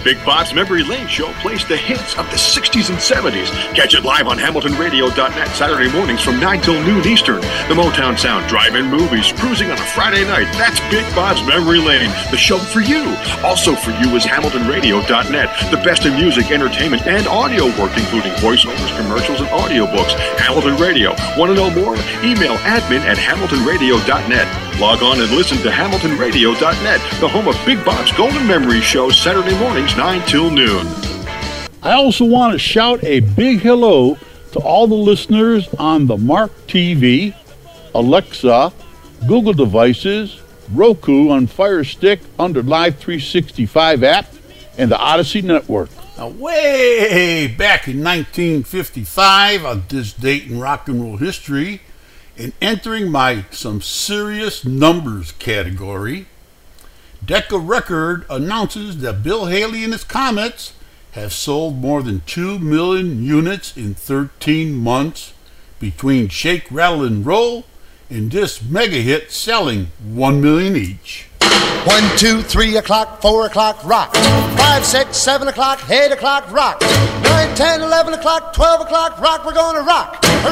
Big Bob's Memory Lane Show plays the hits of the 60s and 70s. Catch it live on HamiltonRadio.net Saturday mornings from 9 till noon Eastern. The Motown Sound, drive-in movies, cruising on a Friday night. That's Big Bob's Memory Lane, the show for you. Also for you is HamiltonRadio.net, the best in music, entertainment, and audio work, including voiceovers, commercials, and audiobooks. Hamilton Radio. Want to know more? Email admin@HamiltonRadio.net. Log on and listen to HamiltonRadio.net, the home of Big Bob's Golden Memory Show, Saturday mornings 9 till noon. I also want to shout a big hello to all the listeners on the Mark TV, Alexa, Google devices, Roku on Fire Stick under Live 365 app, and the Odyssey Network. Now, way back in 1955, on this date in rock and roll history, and entering my Some Serious Numbers category, Decca Record announces that Bill Haley and his Comets have sold more than 2 million units in 13 months between Shake, Rattle, and Roll and this mega hit selling 1 million each. 1, 2, 3 o'clock, 4 o'clock, rock. 5, 6, 7 o'clock, 8 o'clock, rock. 9, 10, 11 o'clock, 12 o'clock, rock. We're gonna rock.